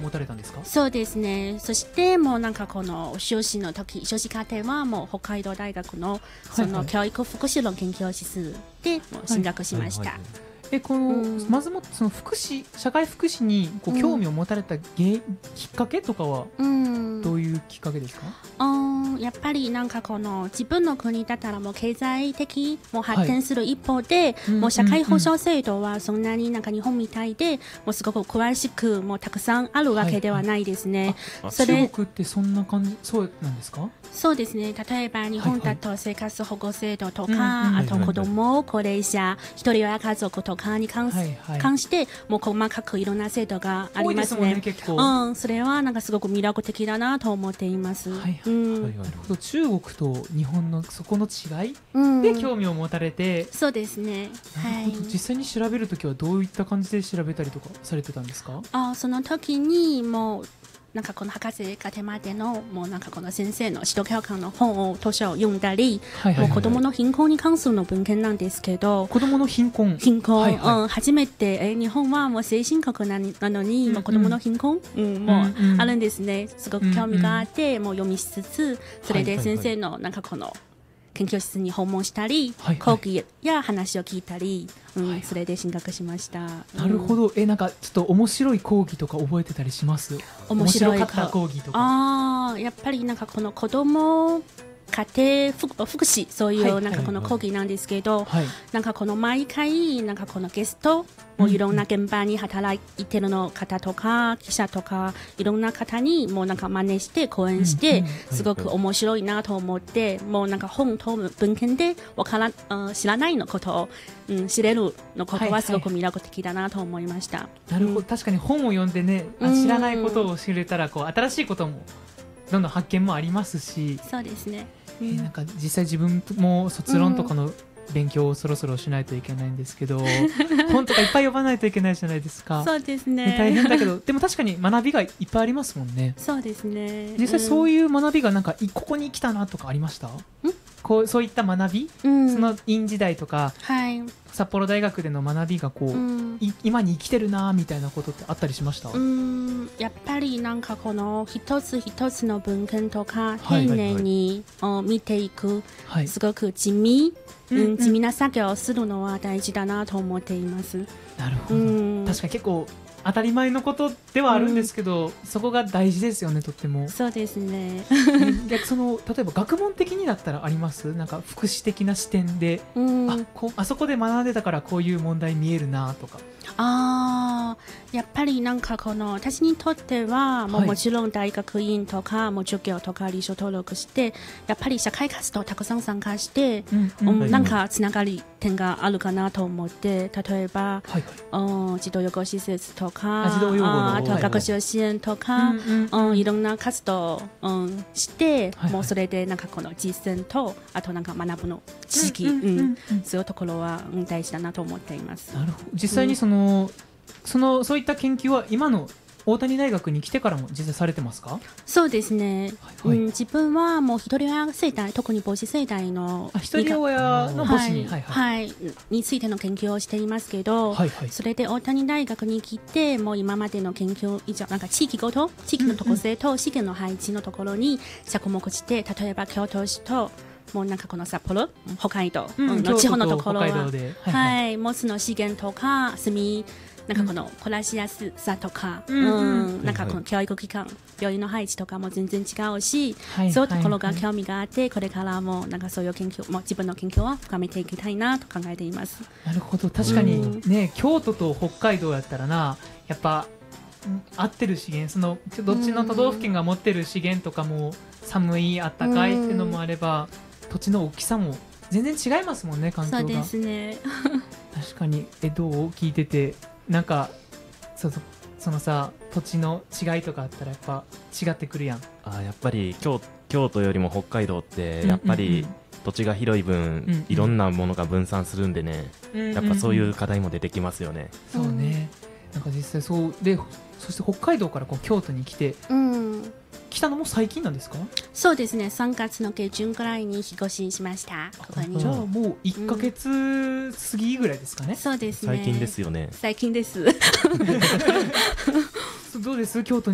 持たれたんですか？ そうですね。そしてもうなんかこの修士の時、修士課程はもう北海道大学のその教育福祉論研究室でもう進学しました。 このまずもその社会福祉にこう興味を持たれたきっかけとかはどういうきっかけですか？ やっぱりなんかこの自分の国だったらもう経済的も発展する一方で、もう社会保障制度はそんなになんか日本みたいでもうすごく詳しくもうたくさんあるわけではないですね。 中国ってそんな感じそうなんですか？ そうですね。例えば日本だと生活保護制度とか、あと子ども、高齢者、一人親家族とかに関してもう細かくいろんな制度がありますね。それはなんかすごく魅力的だなと思っています。 中国と日本のそこの違いで興味を持たれて、 そうですね。 実際に調べるときはどういった感じで調べたりとかされてたんですか？ その時にもうなんかこの博士課程までのもうなんかこの先生の指導教官の本を図書を読んだり、もう子どもの貧困に関するの文献なんですけど、 子どもの貧困、 初めて日本はもう先進国なのにもう子どもの貧困もあるんですね。すごく興味があってもう読みしつつ、それで先生のなんかこの研究室に訪問したり、講義や話を聞いたり、それで進学しました。 なるほど。なんかちょっと面白い講義とか覚えてたりします？面白かった講義とか。 やっぱりなんかこの子供家庭福祉そういうなんかこの講義なんですけど、なんかこの毎回なんかこのゲストもういろんな現場に働いてるの方とか記者とかいろんな方にもうなんか真似して講演してすごく面白いなと思って、もうなんか本と文献で知らないのことを知れるのことはすごく魅力的だなと思いました。 なるほど。確かに本を読んでね、知らないことを知れたらこう新しいこともどんどん発見もありますし。 そうですね。 なんか実際自分も卒論とかの勉強をそろそろしないといけないんですけど、本とかいっぱい読まないといけないじゃないですか。 そうですね。 大変だけどでも確かに学びがいっぱいありますもんね。 そうですね。 実際そういう学びがなんかここに来たなとかありました？そういった学び、その院時代とか、札幌大学での学びがこう、今に生きてるなみたいなことってあったりしました？ やっぱりなんかこの一つ一つの文献とか丁寧に見ていく、すごく地味な作業をするのは大事だなと思っています。 なるほど。確かに結構当たり前のことではあるんですけど、そこが大事ですよね、とっても。 そうですね。 例えば学問的にだったらあります？なんか福祉的な視点で、あそこで学んでたからこういう問題見えるなとか。 やっぱりなんかこの私にとってはもちろん大学院とかもう授業とか履修登録してやっぱり社会活動たくさん参加して、なんかつながり点があるかなと思って、例えば、児童養護施設とかあと学習支援とか、いろんな活動をして、もうそれでなんかこの実践とあとなんか学ぶの知識、そういうところは大事だなと思っています。 なるほど。実際にそういった研究は今の大谷大学に来てからも実際されてますか？ そうですね。自分はもう一人親世代、特に母子世代の一人親の母子についての研究をしていますけど、それで大谷大学に来てもう今までの研究以上なんか地域ごと地域の特性と資源の配置のところに着目して、例えば京都市ともうなんかこの札幌、北海道の地方のところはもつの資源とかなんかこの暮らしやすさとか、なんかこの教育機関、病院の配置とかも全然違うし、そういうところが興味があって、これからもなんかそういう研究も自分の研究は深めていきたいなと考えています。 なるほど。確かにね、京都と北海道やったらな、やっぱ合ってる資源、どっちの都道府県が持ってる資源とかも寒い、あったかいっていうのもあれば、土地の大きさも全然違いますもんね、環境が。 そうですね。 確かに。どう聞いててなんかそのさ、土地の違いとかあったらやっぱ違ってくるやん。 やっぱり京都よりも北海道ってやっぱり土地が広い分、いろんなものが分散するんでね、やっぱそういう課題も出てきますよね。 そうね。なんか実際そうで、そして北海道からこう京都に来て、来たのも最近なんですか？ そうですね。3月の下旬くらいに引っ越ししました。 じゃあもう1ヶ月過ぎぐらいですかね。 そうですね。 最近ですよね。 最近です。 どうです京都に